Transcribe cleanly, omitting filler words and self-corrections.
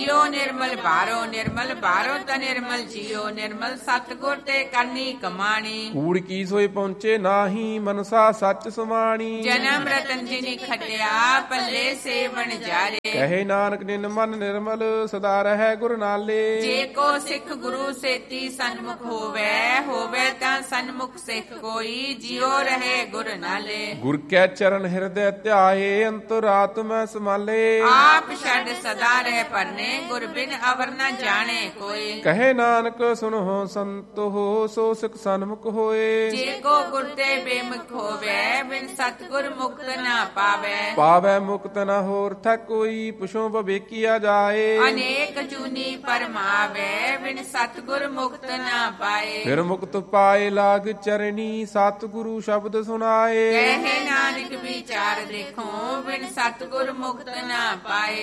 JIO ਨਿਰਮਲ ਬਾਰੋ ਨਿਰਮਲ ਬਾਰੋ ਤਾ ਨਿਰਮਲ JIO ਨਿਰਮਲ ਸਤਿਗੁਰ ਤੇ ਕਰਨੀ ਕਮਾਣੀ। ਕੂੜ ਕੀ ਸੋਏ ਪਹੁੰਚੇ ਨਾਹੀ ਮਨਸਾ ਸੱਚ ਸਮਾਣੀ। ਜਨਮ ਰਤਨ ਜਿਨੀ ਖਟਿਆ ਪੱਲੇ ਸੇ ਵਣਜਾਰੇ। ਕਹੇ ਨਾਨਕ ਨਿਨ ਮਨ ਨਿਰਮਲ ਸਦਾ ਰਹਿ ਗੁਰ ਨਾਲੇ। ਜੇ ਕੋ ਸਿੱਖ ਗੁਰੂ ਸੇਤੀ ਸਨਮੁਖ ਹੋਵੇ ਤਾਂ ਸਨਮੁਖ ਸਿੱਖ ਕੋਈ ਜਿਉ ਰਹੇ ਗੁਰ ਨਾਲੇ। ਗੁਰ ਕੈ ਚਰਨ ਹਿਰਦੈ ਧਿਆਏ ਅੰਤਰ ਆਤਮੈ ਸਮਾਲੇ। ਆਪ ਛੱਡ ਸਦਾ ਰਹਿ ਪਰਨੇ ਗੁਰ ਬਿਨ ਅਵਰ ਨ ਜਾਣੇ ਕੋਈ। ਕਹੇ ਨਾਨਕ ਸੁਨਹੁ ਸੰਤੋ ਸੋ ਸਿਖ ਸਨਮੁਖ ਹੋਏ। ਜੇ ਕੋ ਗੁਰ ਤੇ ਬੇਮੁਖ ਹੋਵੇ ਬਿਨ ਸਤਿਗੁਰ ਮੁਕਤ ਨਾ ਪਾਵੇ। ਪਾਵੈ ਮੁਕਤ ਨ ਹੋਰ ਥੈ ਕੋਈ ਪੁਛੋ ਬਵੇਕੀਆ ਜਾਏ। ਅਨੇਕ ਜੂਨੀ ਪਰਮਾਵੇ ਬਿਨ ਸਤਿਗੁਰ ਮੁਕਤ ਨਾ ਪਾਏ। ਫਿਰ ਮੁਕਤ ਪਾਏ ਲਾਗ ਚਰਣੀ ਸਤਿਗੁਰੂ ਸ਼ਬਦ ਸੁਨਾਏ। ਕਹੇ ਨਾਨਕ ਵਿਚਾਰ ਦੇਖੋ ਬਿਨ ਸਤਿਗੁਰ ਮੁਕਤ ਨਾ ਪਾਏ।